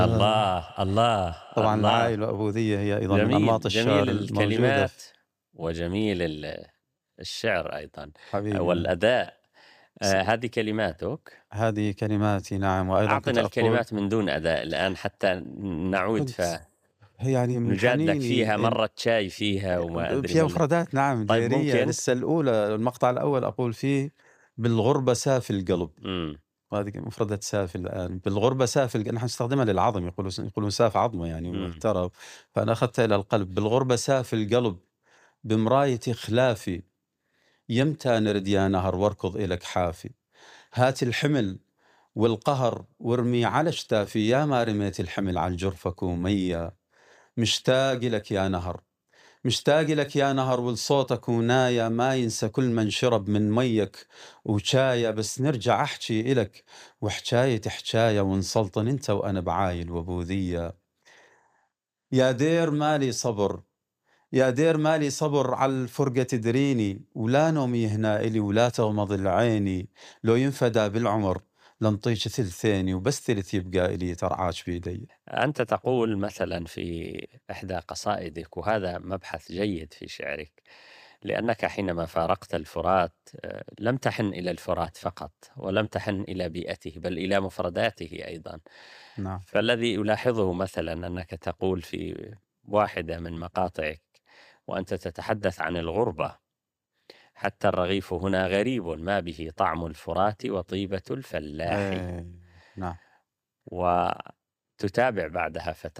الله، الله، طبعًا الله! العائل وأبوذية هي أيضًا من أنماط جميل، الشعر جميل الموجودة الكلمات وجميل الشعر أيضًا حبيبي نعم. والأداء. س هذه كلماتك؟ هذه كلماتي نعم، وأيضًا كنت أعطنا أقول الكلمات من دون أداء الآن حتى نعود كنت يعني من فنجادلك حنيني فيها، مرة شاي فيها وما أدري فيها ما ال مفردات نعم طيب ديرية، ممكن؟ لسه الأولى المقطع الأول أقول فيه: بالغربة سافي القلب. إمم، وهذه مفردة سافي الآن، بالغربة سافي نحن نستخدمها للعظم، يقولون ساف عظمه يعني إمم، واحترف، فأنا أخذتها إلى القلب: بالغربة سافي القلب بمراية خلافي، يمتى نرد يا نهر واركض إلك حافي، هات الحمل والقهر وارمي على شتافي، يا ما رميت الحمل على الجرفة ومية، مشتاق لك يا نهر، مشتاق لك يا نهر ولصوتك ونايا، ما ينسى كل من شرب من ميك وشاية، بس نرجع أحكي إلك وحكاية حكاية، ونسلطن أنت وأنا بعايل وبوذية، يا دير مالي صبر، يا دير مالي صبر على الفرقة تدريني، ولا نومي هنا إلي ولا تغمض العيني، لو ينفدى بالعمر لنطيش ثلثيني، وبس ثلث يبقى إلي ترعاش بيدي. أنت تقول مثلًا في إحدى قصائدك وهذا مبحث جيد في شعرك، لأنك حينما فارقت الفرات لم تحن إلى الفرات فقط، ولم تحن إلى بيئته، بل إلى مفرداته أيضًا. نعم. فالذي ألاحظه مثلًا أنك تقول في واحدة من مقاطعك وأنت تتحدث عن الغربة: "حتى الرغيف هنا غريب ما به طعم الفرات وطيبة الفلاح." إيه. نعم. وتتابع بعدها